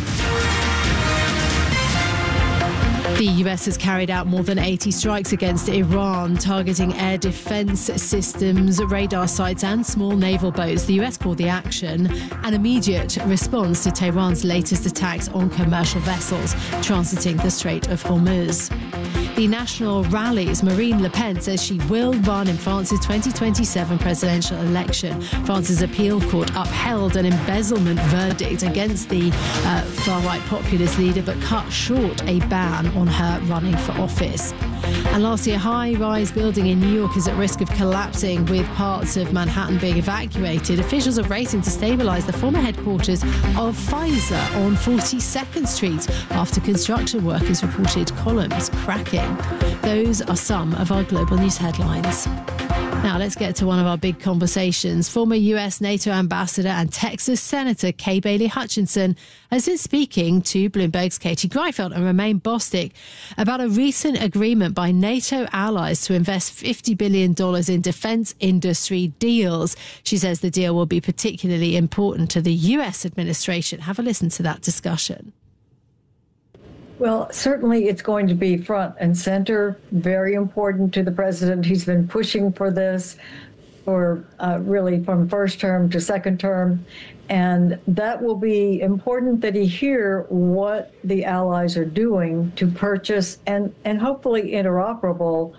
The US has carried out more than 80 strikes against Iran, targeting air defense systems, radar sites and small naval boats. The US called the action an immediate response to Tehran's latest attacks on commercial vessels transiting the Strait of Hormuz. The national rallies. Marine Le Pen says she will run in France's 2027 presidential election. France's appeal court upheld an embezzlement verdict against the far-right populist leader, but cut short a ban on her running for office. And lastly, a high-rise building in New York is at risk of collapsing, with parts of Manhattan being evacuated. Officials are racing to stabilize the former headquarters of Pfizer on 42nd Street after construction workers reported columns cracking. Those are some of our global news headlines. Now let's get to one of our big conversations. Former US NATO ambassador and Texas Senator Kay Bailey Hutchinson has been speaking to Bloomberg's Katie Greifeld and Romain Bostick about a recent agreement by NATO allies to invest $50 billion in defense industry deals. She says the deal will be particularly important to the US administration. Have a listen to that discussion. Well, certainly it's going to be front and center, very important to the president. He's been pushing for this for really from first term to second term. And that will be important that he hear what the allies are doing to purchase and hopefully interoperable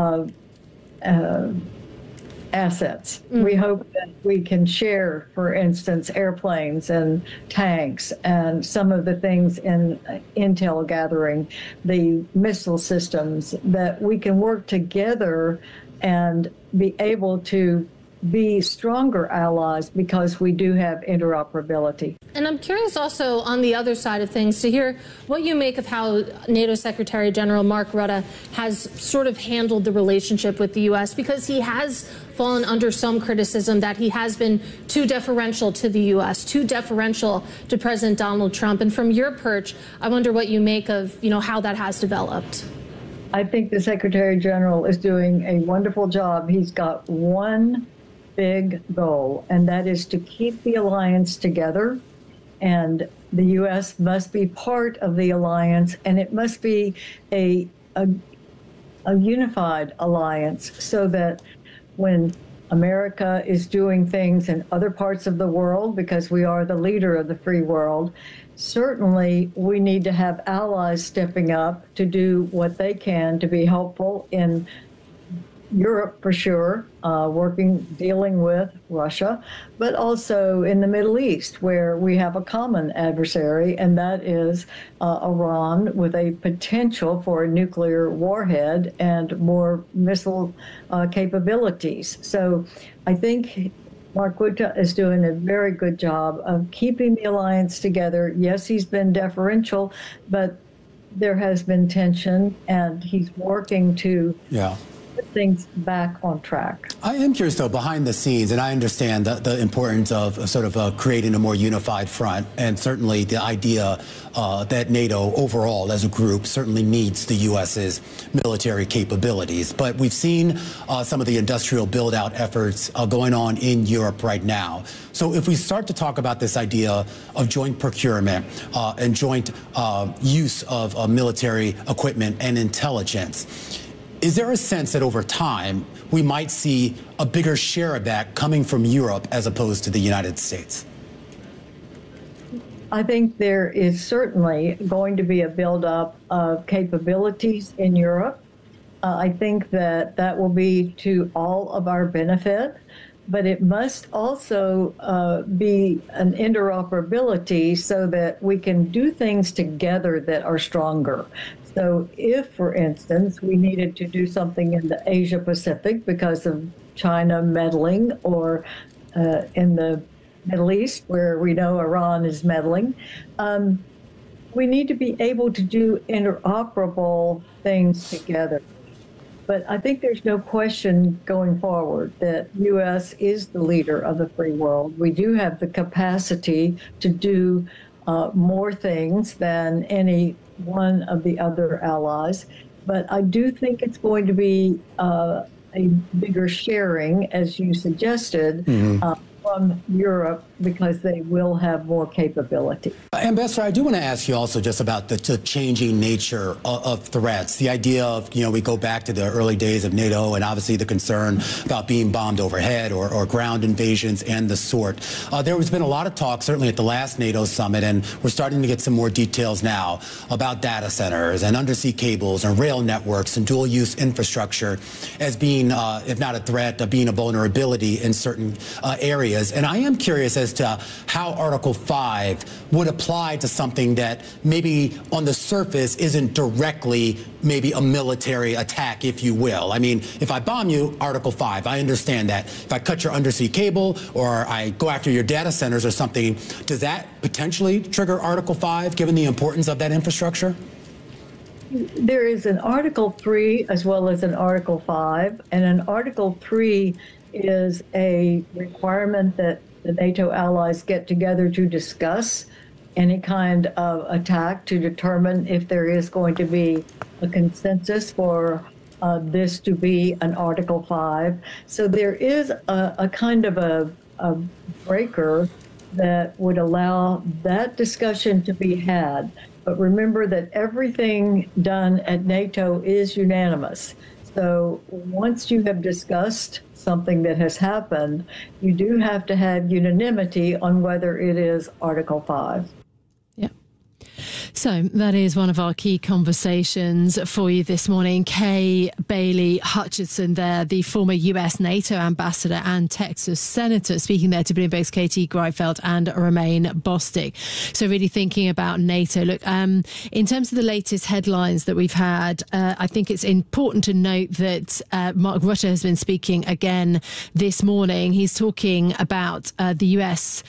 assets. We hope that we can share, for instance, airplanes and tanks and some of the things in intel gathering, the missile systems, that we can work together and be able to be stronger allies because we do have interoperability. And I'm curious also on the other side of things to hear what you make of how NATO Secretary General Mark Rutte has sort of handled the relationship with the U.S. because he has fallen under some criticism that he has been too deferential to the U.S., too deferential to President Donald Trump. And from your perch, I wonder what you make of, how that has developed. I think the Secretary General is doing a wonderful job. He's got one big goal, and that is to keep the alliance together. And the U.S. must be part of the alliance, and it must be a unified alliance so that when America is doing things in other parts of the world, because we are the leader of the free world, certainly we need to have allies stepping up to do what they can to be helpful in Europe, for sure, dealing with Russia, but also in the Middle East, where we have a common adversary, and that is Iran, with a potential for a nuclear warhead and more missile capabilities. So I think Mark Rutte is doing a very good job of keeping the alliance together. Yes, he's been deferential, but there has been tension, and he's working to put things back on track. I am curious, though, behind the scenes, and I understand the importance of sort of creating a more unified front, and certainly the idea that NATO overall as a group certainly needs the U.S.'s military capabilities. But we've seen some of the industrial build-out efforts going on in Europe right now. So if we start to talk about this idea of joint procurement and joint use of military equipment and intelligence, is there a sense that over time we might see a bigger share of that coming from Europe as opposed to the United States? I think there is certainly going to be a buildup of capabilities in Europe. I think that will be to all of our benefit, but it must also be an interoperability so that we can do things together that are stronger. So if, for instance, we needed to do something in the Asia Pacific because of China meddling, or in the Middle East where we know Iran is meddling, we need to be able to do interoperable things together. But I think there's no question going forward that U.S. is the leader of the free world. We do have the capacity to do more things than any one of the other allies. But I do think it's going to be a bigger sharing, as you suggested, from Europe, because they will have more capability. Ambassador, I do want to ask you also just about the changing nature of threats. The idea of, we go back to the early days of NATO and obviously the concern about being bombed overhead or ground invasions and the sort. There has been a lot of talk, certainly at the last NATO summit, and we're starting to get some more details now about data centers and undersea cables and rail networks and dual-use infrastructure as being, if not a threat, being a vulnerability in certain areas. And I am curious as to how Article 5 would apply to something that maybe on the surface isn't directly maybe a military attack, if you will. I mean, if I bomb you, Article 5, I understand that. If I cut your undersea cable or I go after your data centers or something, does that potentially trigger Article 5, given the importance of that infrastructure? There is an Article 3 as well as an Article 5, and an Article 3 is a requirement that the NATO allies get together to discuss any kind of attack to determine if there is going to be a consensus for this to be an Article 5. So there is a kind of a breaker that would allow that discussion to be had. But remember that everything done at NATO is unanimous. So once you have discussed something that has happened, you do have to have unanimity on whether it is Article 5. Yeah. So that is one of our key conversations for you this morning. Kay Bailey Hutchinson there, the former US NATO ambassador and Texas senator, speaking there to Bloomberg's Katie Greifeld and Romaine Bostick. So really thinking about NATO. Look, in terms of the latest headlines that we've had, I think it's important to note that Mark Rutte has been speaking again this morning. He's talking about the US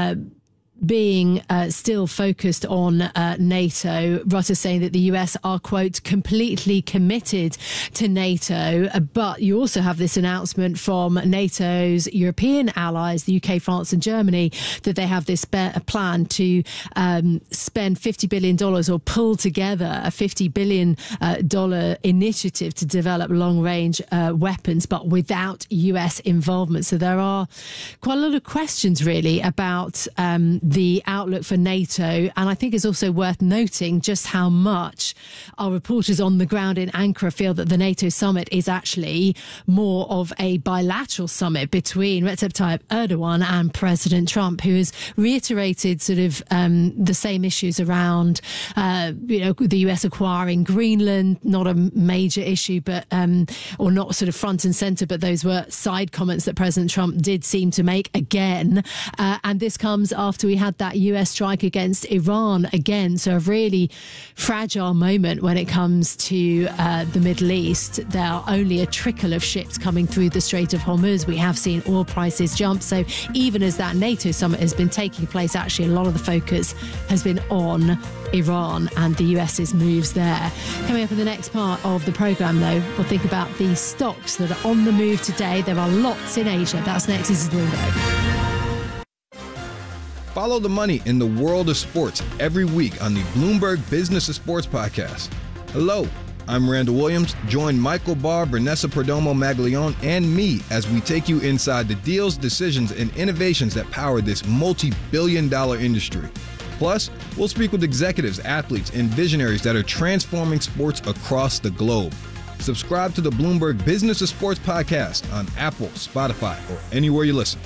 being still focused on NATO. Rutte saying that the US are, quote, completely committed to NATO. But you also have this announcement from NATO's European allies, the UK, France and Germany, that they have this plan to spend $50 billion or pull together a $50 billion initiative to develop long-range weapons, but without US involvement. So there are quite a lot of questions, really, about the outlook for NATO. And I think it's also worth noting just how much our reporters on the ground in Ankara feel that the NATO summit is actually more of a bilateral summit between Recep Tayyip Erdogan and President Trump, who has reiterated sort of the same issues around, the US acquiring Greenland, not a major issue, but or not sort of front and center, but those were side comments that President Trump did seem to make again. And this comes after we we had that US strike against Iran again. So a really fragile moment when it comes to the Middle East. There are only a trickle of ships coming through the Strait of Hormuz. We have seen oil prices jump. So even as that NATO summit has been taking place, actually a lot of the focus has been on Iran and the US's moves there. Coming up in the next part of the programme, though, we'll think about the stocks that are on the move today. There are lots in Asia. That's next. This is Bloomberg. Follow the money in the world of sports every week on the Bloomberg Business of Sports podcast. Hello, I'm Randall Williams. Join Michael Barr, Vanessa Perdomo-Maglione, and me as we take you inside the deals, decisions, and innovations that power this multi-billion-dollar industry. Plus, we'll speak with executives, athletes, and visionaries that are transforming sports across the globe. Subscribe to the Bloomberg Business of Sports podcast on Apple, Spotify, or anywhere you listen.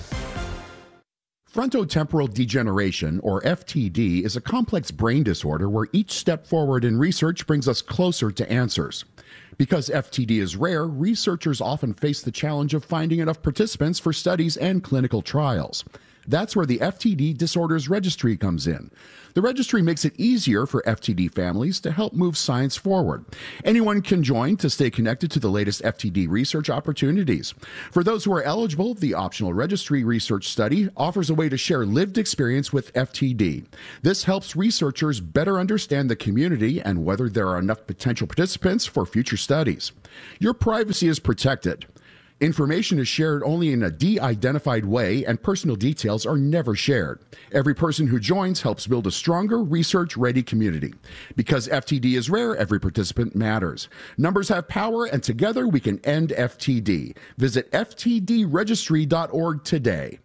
Frontotemporal degeneration, or FTD, is a complex brain disorder where each step forward in research brings us closer to answers. Because FTD is rare, researchers often face the challenge of finding enough participants for studies and clinical trials. That's where the FTD Disorders Registry comes in. The registry makes it easier for FTD families to help move science forward. Anyone can join to stay connected to the latest FTD research opportunities. For those who are eligible, the optional registry research study offers a way to share lived experience with FTD. This helps researchers better understand the community and whether there are enough potential participants for future studies. Your privacy is protected. Information is shared only in a de-identified way, and personal details are never shared. Every person who joins helps build a stronger, research-ready community. Because FTD is rare, every participant matters. Numbers have power, and together we can end FTD. Visit ftdregistry.org today.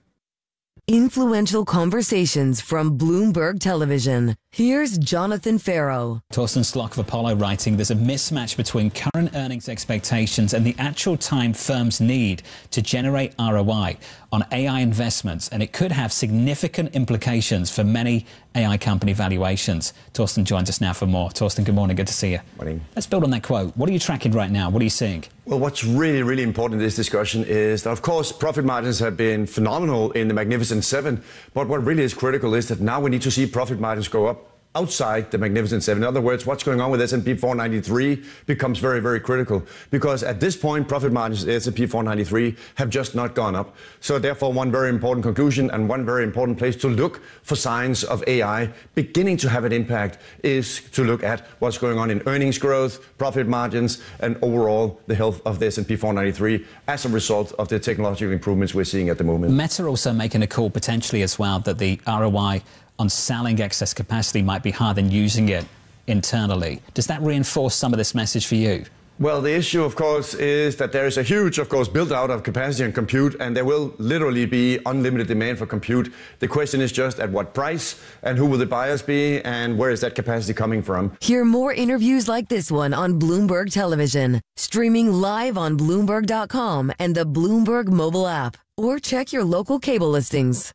Influential conversations from Bloomberg Television. Here's Jonathan Farrow. Torsten Slok of Apollo writing, there's a mismatch between current earnings expectations and the actual time firms need to generate ROI on AI investments, and it could have significant implications for many AI company valuations. Torsten joins us now for more. Torsten, good morning. Good to see you. Morning. Let's build on that quote. What are you tracking right now? What are you seeing? Well, what's really, really important in this discussion is that, of course, profit margins have been phenomenal in the Magnificent Seven, but what really is critical is that now we need to see profit margins go up outside the Magnificent Seven. In other words, what's going on with S&P 493 becomes very, very critical, because at this point, profit margins in S&P 493 have just not gone up. So therefore, one very important conclusion and one very important place to look for signs of AI beginning to have an impact is to look at what's going on in earnings growth, profit margins, and overall the health of the S&P 493 as a result of the technological improvements we're seeing at the moment. Meta also making a call potentially as well that the ROI on selling excess capacity might be higher than using it internally. Does that reinforce some of this message for you? Well, the issue, of course, is that there is a huge, of course, build-out of capacity and compute, and there will literally be unlimited demand for compute. The question is just at what price, and who will the buyers be, and where is that capacity coming from? Hear more interviews like this one on Bloomberg Television, streaming live on Bloomberg.com and the Bloomberg mobile app, or check your local cable listings.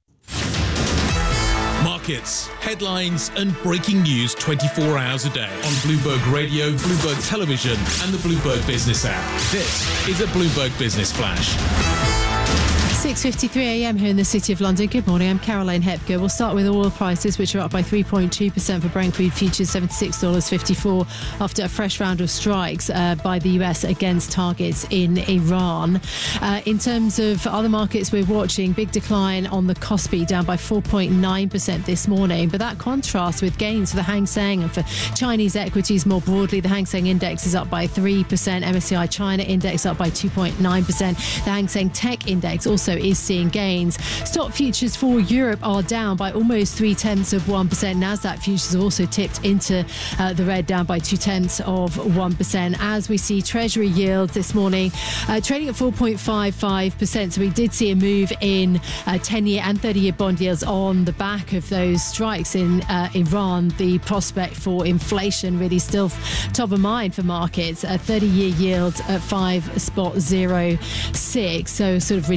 Markets, headlines, and breaking news 24 hours a day on Bloomberg Radio, Bloomberg Television, and the Bloomberg Business app. This is a Bloomberg Business Flash. 6:53 a.m. here in the City of London. Good morning, I'm Caroline Hepker. We'll start with oil prices, which are up by 3.2% for Brent crude futures, $76.54, after a fresh round of strikes by the US against targets in Iran. In terms of other markets we're watching, big decline on the Kospi, down by 4.9% this morning. But that contrasts with gains for the Hang Seng and for Chinese equities more broadly. The Hang Seng Index is up by 3%, MSCI China Index up by 2.9%. The Hang Seng Tech Index also is seeing gains. Stock futures for Europe are down by almost 0.3%. Nasdaq futures have also tipped into the red, down by 0.2%. As we see Treasury yields this morning trading at 4.55%. So we did see a move in 10-year and 30-year bond yields on the back of those strikes in Iran. The prospect for inflation really still top of mind for markets. 30-year yields at 5.06. So sort of renewed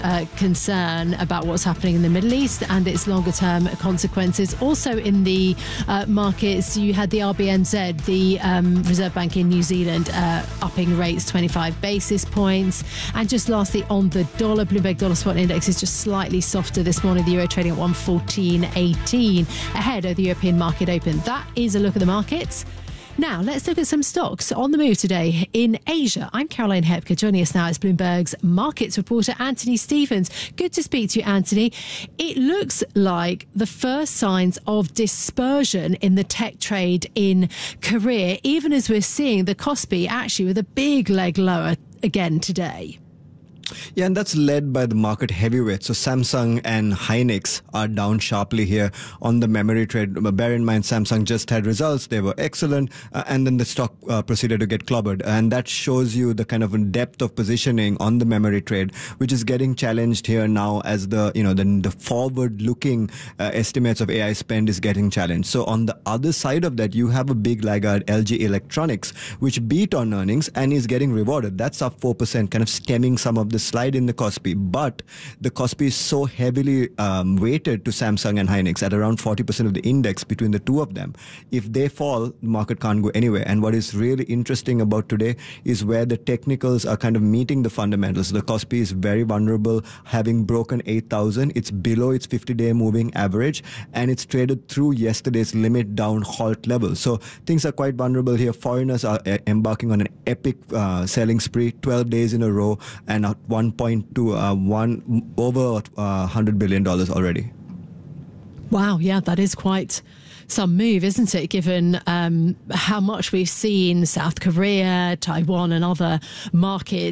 concern about what's happening in the Middle East and its longer-term consequences. Also in the markets, you had the RBNZ, the Reserve Bank in New Zealand, upping rates 25 basis points. And just lastly, on the dollar, Bloomberg Dollar Spot Index is just slightly softer this morning. The euro trading at 114.18 ahead of the European market open. That is a look at the markets. Now, let's look at some stocks on the move today in Asia. I'm Caroline Hepker. Joining us now is Bloomberg's markets reporter, Anthony Stevens. Good to speak to you, Anthony. It looks like the first signs of dispersion in the tech trade in Korea, even as we're seeing the Kospi actually with a big leg lower again today. Yeah, and that's led by the market heavyweights. So Samsung and Hynix are down sharply here on the memory trade. Bear in mind, Samsung just had results. They were excellent. And then the stock proceeded to get clobbered. And that shows you the kind of depth of positioning on the memory trade, which is getting challenged here now as the forward-looking estimates of AI spend is getting challenged. So on the other side of that, you have a big laggard, LG Electronics, which beat on earnings and is getting rewarded. That's up 4%, kind of stemming some of the slide in the Kospi, but the Kospi is so heavily weighted to Samsung and Hynix at around 40% of the index between the two of them. If they fall, the market can't go anywhere. And what is really interesting about today is where the technicals are kind of meeting the fundamentals. The Kospi is very vulnerable, having broken 8,000. It's below its 50-day moving average, and it's traded through yesterday's limit down halt level. So things are quite vulnerable here. Foreigners are embarking on an epic selling spree, 12 days in a row, and over $100 billion already. Wow, yeah, that is quite some move, isn't it, given how much we've seen South Korea, Taiwan and other markets